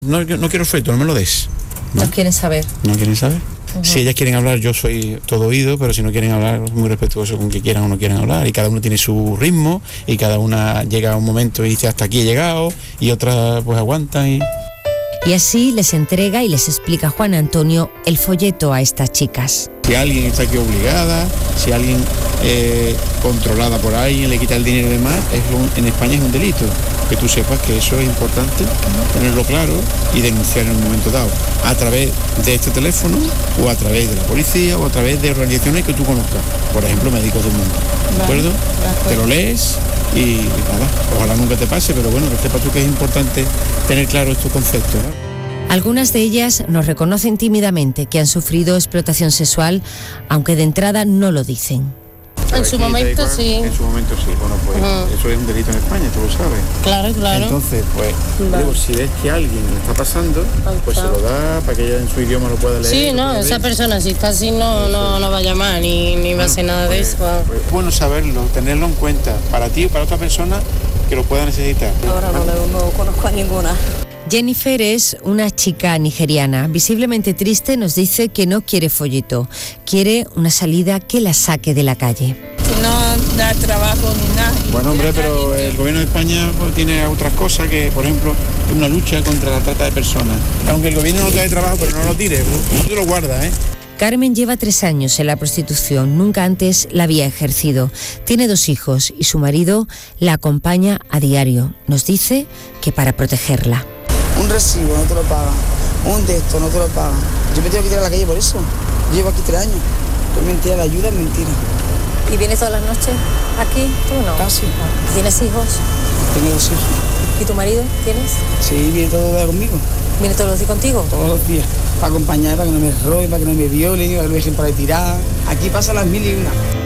No quiero folleto, no me lo des. No quieren saber. No quieren saber. Si ellas quieren hablar, yo soy todo oído, pero si no quieren hablar, muy respetuoso con que quieran o no quieran hablar. Y cada uno tiene su ritmo, y cada una llega a un momento y dice hasta aquí he llegado, y otras pues aguantan. Y así les entrega y les explica Juan Antonio el folleto a estas chicas. Si alguien está aquí obligada, si alguien controlada por alguien le quita el dinero y demás, en España es un delito. Que tú sepas que eso es importante, tenerlo claro y denunciar en un momento dado, a través de este teléfono o a través de la policía o a través de organizaciones que tú conozcas, por ejemplo Médicos del Mundo, ¿de acuerdo? Te lo lees y nada, ojalá nunca te pase, pero bueno, que sepas tú que es importante tener claro estos conceptos, ¿no? Algunas de ellas nos reconocen tímidamente que han sufrido explotación sexual, aunque de entrada no lo dicen. En su momento sí. En su momento sí, bueno pues eso es un delito en España, tú lo sabes. Claro, claro. Entonces, pues, digo, si ves que alguien le está pasando, pues se lo da para que ella en su idioma lo pueda leer. Sí, no, esa persona si está así no va a llamar ni va a hacer nada de eso. Pues, bueno saberlo, tenerlo en cuenta, para ti o para otra persona que lo pueda necesitar. Ahora no conozco a ninguna. Jennifer es una chica nigeriana, visiblemente triste, nos dice que no quiere folleto, quiere una salida que la saque de la calle. No da trabajo ni nada. Bueno, hombre, pero el gobierno de España pues, tiene otras cosas que, por ejemplo, una lucha contra la trata de personas. Aunque el gobierno no te dé trabajo, pero no lo tires, tú lo guardas, ¿eh? Carmen lleva 3 años en la prostitución, nunca antes la había ejercido. Tiene 2 hijos y su marido la acompaña a diario. Nos dice que para protegerla. Un recibo no te lo pagan, un de esto no te lo pagan. Yo me tengo que tirar a la calle por eso. Llevo aquí 3 años. Es mentira, la ayuda es mentira. ¿Y vienes todas las noches aquí? ¿Tú no? Casi. ¿Tienes hijos? Tengo 2 hijos. ¿Y tu marido tienes? Sí, viene todo el día conmigo. ¿Viene todos los días contigo? Todos los días. Para acompañar, para que no me roben, para que no me violen, para que no me dejen para tirar. Aquí pasan las 1000 y una.